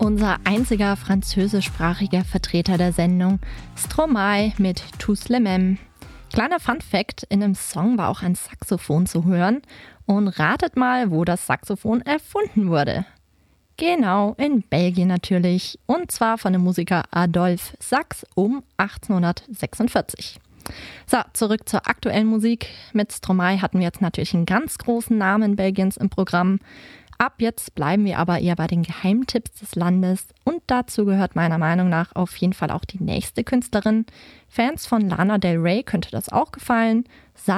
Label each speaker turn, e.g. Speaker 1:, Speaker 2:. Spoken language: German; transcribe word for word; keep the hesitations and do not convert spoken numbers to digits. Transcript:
Speaker 1: unser einziger französischsprachiger Vertreter der Sendung, Stromae mit Tous les mêmes. Kleiner Funfact, in dem Song war auch ein Saxophon zu hören. Und ratet mal, wo das Saxophon erfunden wurde. Genau, in Belgien natürlich. Und zwar von dem Musiker Adolphe Sax um achtzehnhundertsechsundvierzig. So, zurück zur aktuellen Musik. Mit Stromae hatten wir jetzt natürlich einen ganz großen Namen Belgiens im Programm. Ab jetzt bleiben wir aber eher bei den Geheimtipps des Landes. Und dazu gehört meiner Meinung nach auf jeden Fall auch die nächste Künstlerin. Fans von Lana Del Rey könnte das auch gefallen.